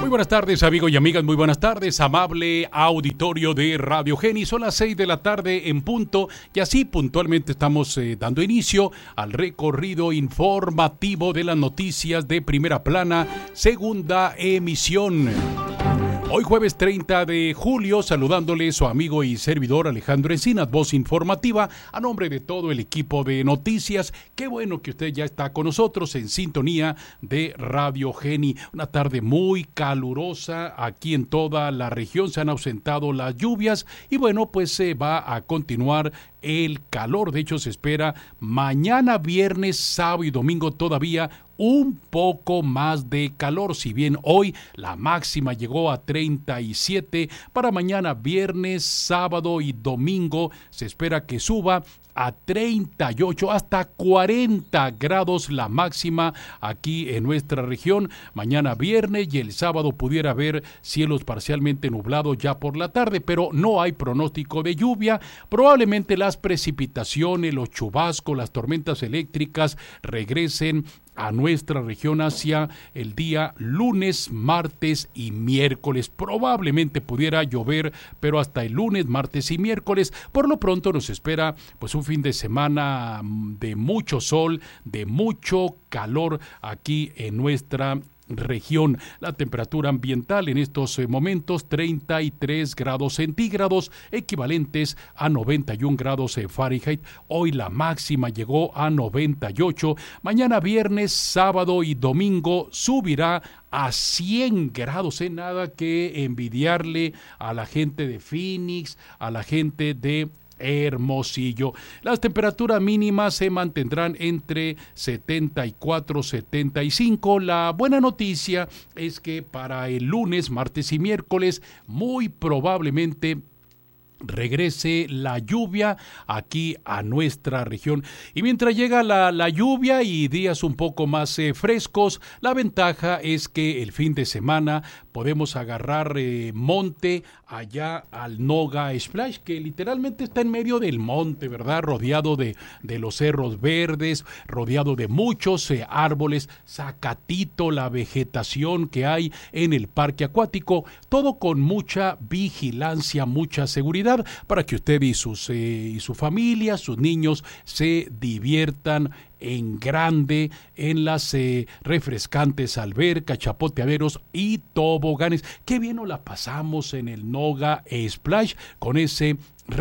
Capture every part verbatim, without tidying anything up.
Muy buenas tardes, amigos y amigas, muy buenas tardes, amable auditorio de Radio Geni. Son las seis de la tarde en punto y así puntualmente estamos eh, dando inicio al recorrido informativo de las noticias de Primera Plana, segunda emisión. Hoy jueves treinta de julio, saludándole su amigo y servidor Alejandro Encinas, voz informativa, a nombre de todo el equipo de noticias. Qué bueno que usted ya está con nosotros en sintonía de Radio Geni. Una tarde muy calurosa aquí en toda la región, se han ausentado las lluvias y bueno, pues se va a continuar el calor. De hecho, se espera mañana viernes, sábado y domingo todavía un poco más de calor. Si bien hoy la máxima llegó a treinta y siete, para mañana viernes, sábado y domingo se espera que suba a treinta y ocho hasta cuarenta grados la máxima aquí en nuestra región. Mañana viernes y el sábado pudiera haber cielos parcialmente nublados ya por la tarde, pero no hay pronóstico de lluvia. Probablemente las precipitaciones, los chubascos, las tormentas eléctricas regresen a nuestra región hacia el día lunes, martes y miércoles. Probablemente pudiera llover, pero hasta el lunes, martes y miércoles. Por lo pronto nos espera pues un fin de semana de mucho sol, de mucho calor aquí en nuestra región. La temperatura ambiental en estos momentos treinta y tres grados centígrados, equivalentes a noventa y un grados Fahrenheit. Hoy la máxima llegó a noventa y ocho. Mañana viernes, sábado y domingo subirá a cien grados, en nada que envidiarle a la gente de Phoenix, a la gente de Hermosillo. Las temperaturas mínimas se mantendrán entre setenta y cuatro, setenta y cinco. La buena noticia es que para el lunes, martes y miércoles, muy probablemente regrese la lluvia aquí a nuestra región. Y mientras llega la, la lluvia y días un poco más eh, frescos, la ventaja es que el fin de semana podemos agarrar eh, monte allá al Noga Splash, que literalmente está en medio del monte, ¿verdad? Rodeado de, de los cerros verdes, rodeado de muchos eh, árboles, zacatito la vegetación que hay en el parque acuático, todo con mucha vigilancia, mucha seguridad, para que usted y, sus, eh, y su familia, sus niños, se diviertan en grande en las eh, refrescantes albercas, chapoteaderos y toboganes. Qué bien nos la pasamos en el Noga Splash con ese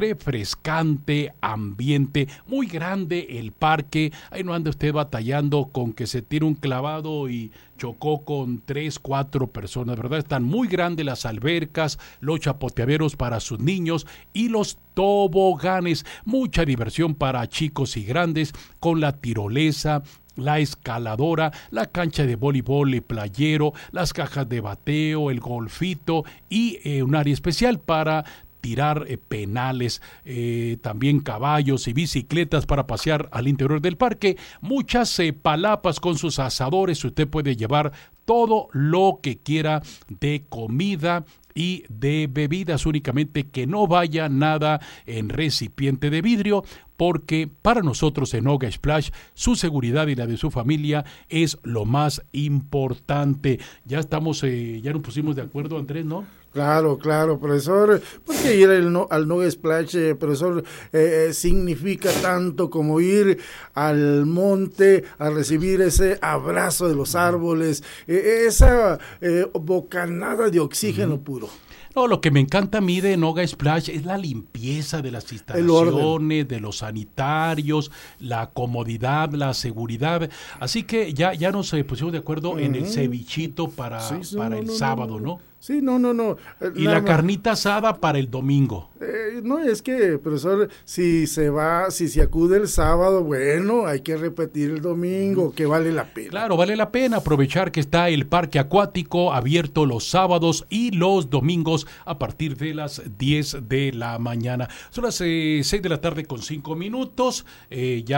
refrescante ambiente, muy grande el parque. Ahí no anda usted batallando con que se tire un clavado y chocó con tres, cuatro personas, ¿verdad? Están muy grandes las albercas, los chapoteaderos para sus niños y los toboganes. Mucha diversión para chicos y grandes con la tirolesa, la escaladora, la cancha de voleibol y playero, las cajas de bateo, el golfito y eh, un área especial para tirar eh, penales, eh, también caballos y bicicletas para pasear al interior del parque, muchas eh, palapas con sus asadores. Usted puede llevar todo lo que quiera de comida y de bebidas, únicamente que no vaya nada en recipiente de vidrio, porque para nosotros en Noga Splash su seguridad y la de su familia es lo más importante. Ya estamos, eh, ya nos pusimos de acuerdo, Andrés, ¿no? Claro, claro, profesor, porque ir al, no, al Noga Splash, eh, profesor, eh, eh, significa tanto como ir al monte a recibir ese abrazo de los árboles, eh, esa eh, bocanada de oxígeno uh-huh. puro. No, lo que me encanta a mí de Noga Splash es la limpieza de las instalaciones, de los sanitarios, la comodidad, la seguridad. Así que ya, ya nos eh, pusimos de acuerdo uh-huh. en el cevichito para, sí, sí, para no, el no, sábado, ¿no? ¿no? Sí, no, no, no. Eh, y la más. Carnita asada para el domingo. Eh, no, es que, profesor, si se va, si se acude el sábado, bueno, hay que repetir el domingo, que vale la pena. Claro, vale la pena aprovechar que está el parque acuático abierto los sábados y los domingos a partir de las diez de la mañana. Son las eh, seis de la tarde con cinco minutos, eh, ya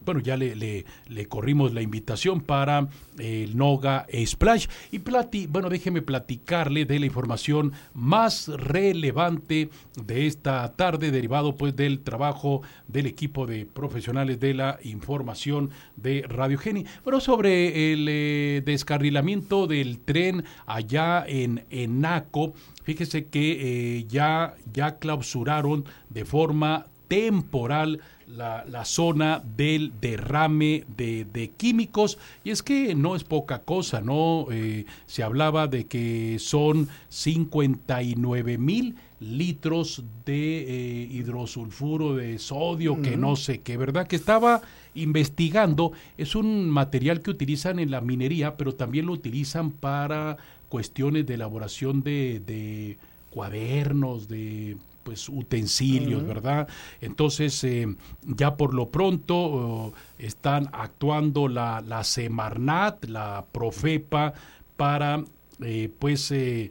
bueno, ya le, le, le corrimos la invitación para el Noga Splash. Y plati, bueno, déjeme platicarle de la información más relevante de esta tarde, derivado pues del trabajo del equipo de profesionales de la información de Radio Geni. Bueno, sobre el eh, descarrilamiento del tren allá en Enaco, fíjese que eh, ya, ya clausuraron de forma temporal la, la zona del derrame de, de químicos, y es que no es poca cosa, ¿no? Eh, se hablaba de que son cincuenta y nueve mil litros de eh, hidrosulfuro de sodio, uh-huh. que no sé qué, ¿verdad? Que estaba investigando, es un material que utilizan en la minería, pero también lo utilizan para cuestiones de elaboración de, de cuadernos, de pues utensilios, uh-huh. ¿verdad? Entonces, eh, ya por lo pronto uh, están actuando la, la Semarnat, la Profepa, para eh, pues eh,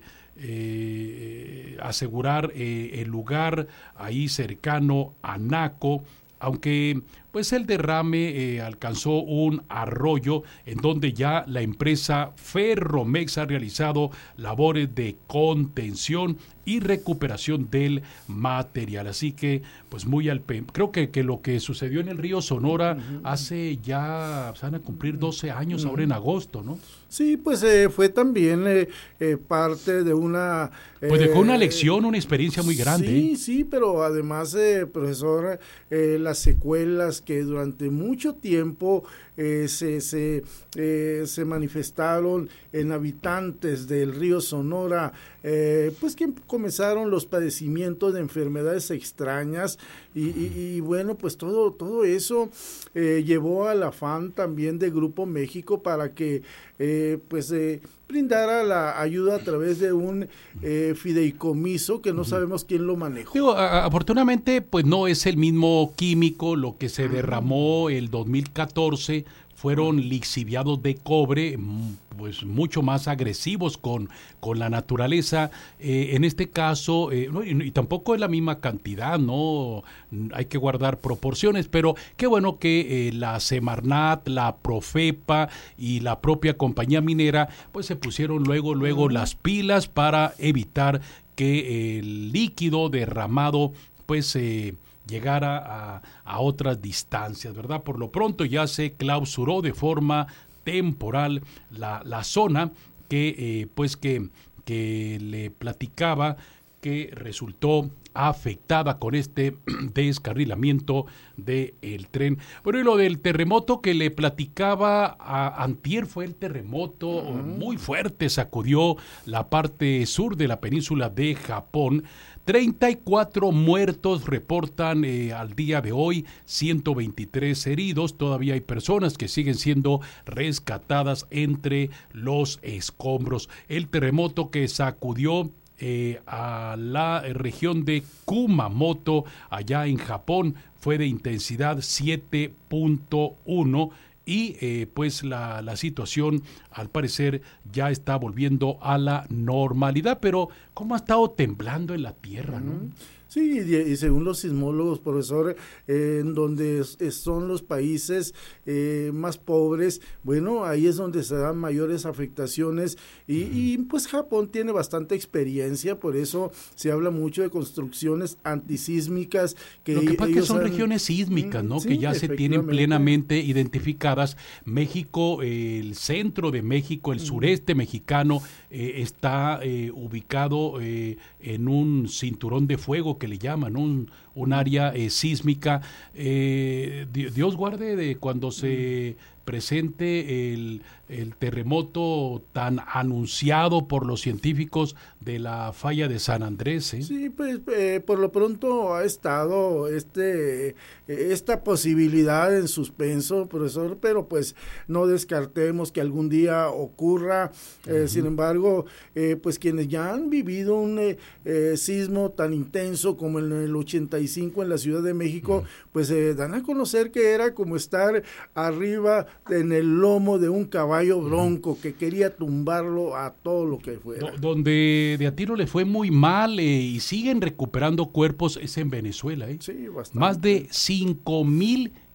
eh, asegurar eh, el lugar ahí cercano a Naco, aunque pues el derrame eh, alcanzó un arroyo en donde ya la empresa Ferromex ha realizado labores de contención y recuperación del material. Así que, pues muy al pe... Creo que, que lo que sucedió en el río Sonora uh-huh. hace ya, se van a cumplir doce años uh-huh. ahora en agosto, ¿no? Sí, pues eh, fue también eh, eh, parte de una... Eh, pues dejó una lección, una experiencia muy grande. Sí, ¿eh? sí, pero además, eh, profesor, eh, las secuelas que durante mucho tiempo eh, se, se, eh, se manifestaron en habitantes del río Sonora, eh, pues que comenzaron los padecimientos de enfermedades extrañas y, y, y bueno, pues todo, todo eso eh, llevó al afán también de Grupo México para que eh, pues eh, brindara la ayuda a través de un eh, fideicomiso que no sabemos quién lo manejó. Digo, a, afortunadamente, pues no es el mismo químico. Lo que se derramó el dos mil catorce fueron lixiviados de cobre, pues mucho más agresivos con, con la naturaleza. Eh, en este caso, eh, no, y, y tampoco es la misma cantidad, ¿no? Hay que guardar proporciones, pero qué bueno que eh, la Semarnat, la Profepa y la propia compañía minera, pues se pusieron luego, luego uh-huh. las pilas para evitar que el líquido derramado, pues eh, llegara a, a otras distancias, ¿verdad? Por lo pronto ya se clausuró de forma temporal la, la zona que, eh, pues que, que le platicaba que resultó afectada con este descarrilamiento del tren. Bueno, y lo del terremoto que le platicaba a antier, fue el terremoto uh-huh. muy fuerte, sacudió la parte sur de la península de Japón. treinta y cuatro muertos reportan eh, al día de hoy, ciento veintitrés heridos. Todavía hay personas que siguen siendo rescatadas entre los escombros. El terremoto que sacudió Eh, a la región de Kumamoto, allá en Japón, fue de intensidad siete punto uno y eh, pues la, la situación al parecer ya está volviendo a la normalidad, pero ¿cómo ha estado temblando en la tierra, no? Uh-huh. Sí, y, y según los sismólogos, profesor, eh, en donde es, son los países eh, más pobres, bueno, ahí es donde se dan mayores afectaciones y, uh-huh. y pues Japón tiene bastante experiencia, por eso se habla mucho de construcciones antisísmicas. Que Lo que pasa es que son han... regiones sísmicas, ¿no? Sí, que ya se tienen plenamente identificadas. México, eh, el centro de México, el uh-huh. sureste mexicano, eh, está eh, ubicado eh, en un cinturón de fuego que le llaman, un, un área eh, sísmica. Eh, Dios guarde de cuando se presente el, el terremoto tan anunciado por los científicos de la falla de San Andrés. ¿eh? Sí, pues eh, por lo pronto ha estado este eh, esta posibilidad en suspenso, profesor, pero pues no descartemos que algún día ocurra. Eh, uh-huh. Sin embargo, eh, pues quienes ya han vivido un eh, eh, sismo tan intenso como en el ochenta y cinco en la Ciudad de México, uh-huh. pues eh, dan a conocer que era como estar arriba en el lomo de un caballo bronco uh-huh. que quería tumbarlo a todo lo que fuera. Do- donde de a tiro le fue muy mal eh, y siguen recuperando cuerpos es en Venezuela. ¿eh? Sí, bastante. Más de cinco mil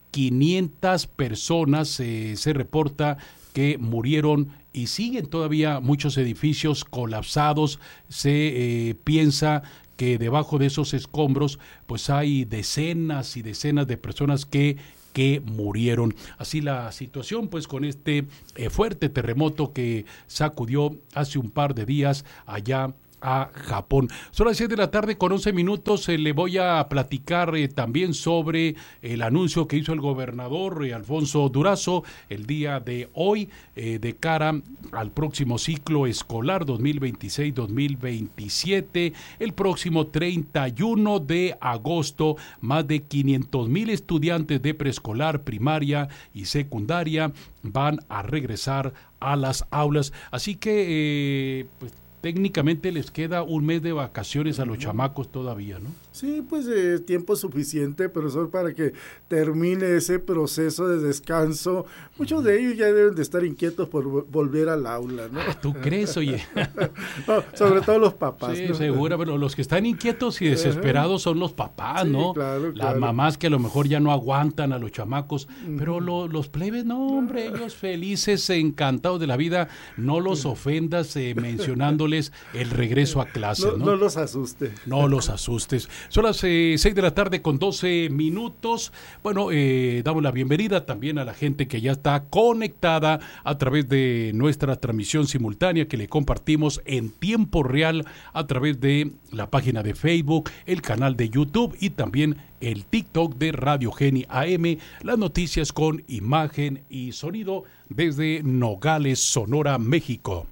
quinientas personas eh, se reporta que murieron y siguen todavía muchos edificios colapsados. Se eh, piensa que debajo de esos escombros pues hay decenas y decenas de personas que que murieron. Así la situación pues con este eh, fuerte terremoto que sacudió hace un par de días allá a Japón. Son las seis de la tarde con once minutos. Eh, le voy a platicar eh, también sobre el anuncio que hizo el gobernador eh, Alfonso Durazo el día de hoy eh, de cara al próximo ciclo escolar dos mil veintiséis dos mil veintisiete. El próximo treinta y uno de agosto, más de quinientos mil estudiantes de preescolar, primaria y secundaria van a regresar a las aulas. Así que, eh, pues, técnicamente les queda un mes de vacaciones a los chamacos todavía, ¿no? Sí, pues eh, tiempo suficiente, profesor, para que termine ese proceso de descanso. Muchos de ellos ya deben de estar inquietos por volver al aula, ¿no? Ah, ¿tú crees, oye? No, sobre todo los papás, sí, ¿no? seguro, pero los que están inquietos y desesperados son los papás, sí, ¿no? Claro, Las claro. mamás que a lo mejor ya no aguantan a los chamacos, uh-huh. pero lo, los plebes, no, hombre, ellos felices, encantados de la vida, no los ofendas eh, mencionándoles el regreso a clase, no, ¿no? No los asuste. No los asustes. Son las eh, seis de la tarde con doce minutos. Bueno, eh, damos la bienvenida también a la gente que ya está conectada a través de nuestra transmisión simultánea que le compartimos en tiempo real a través de la página de Facebook, el canal de YouTube y también el TikTok de Radio Geni A M. Las noticias con imagen y sonido desde Nogales, Sonora, México.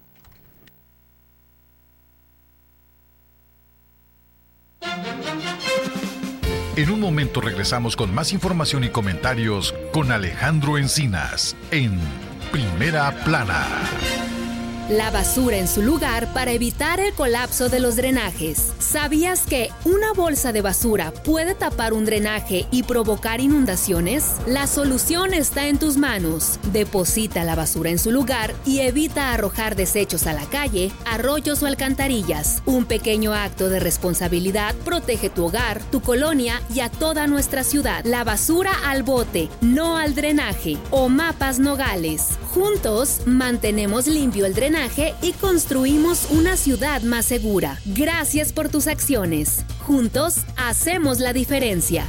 En un momento regresamos con más información y comentarios con Alejandro Encinas en Primera Plana. La basura en su lugar para evitar el colapso de los drenajes. ¿Sabías que una bolsa de basura puede tapar un drenaje y provocar inundaciones? La solución está en tus manos. Deposita la basura en su lugar y evita arrojar desechos a la calle, arroyos o alcantarillas. Un pequeño acto de responsabilidad protege tu hogar, tu colonia y a toda nuestra ciudad. La basura al bote, no al drenaje. OMAPAS Nogales. Juntos mantenemos limpio el drenaje y construimos una ciudad más segura. Gracias por tus acciones. Juntos hacemos la diferencia.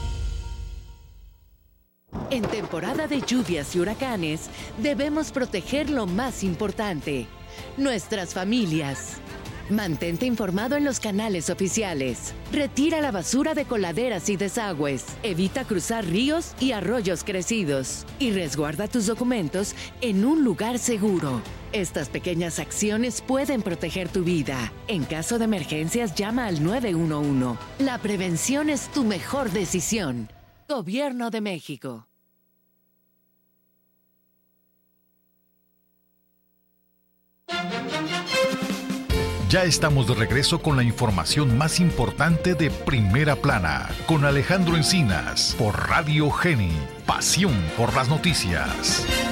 En temporada de lluvias y huracanes, debemos proteger lo más importante: nuestras familias. Mantente informado en los canales oficiales. Retira la basura de coladeras y desagües. Evita cruzar ríos y arroyos crecidos. Y resguarda tus documentos en un lugar seguro. Estas pequeñas acciones pueden proteger tu vida. En caso de emergencias, llama al nueve uno uno. La prevención es tu mejor decisión. Gobierno de México. Ya estamos de regreso con la información más importante de Primera Plana, con Alejandro Encinas, por Radio Geni, pasión por las noticias.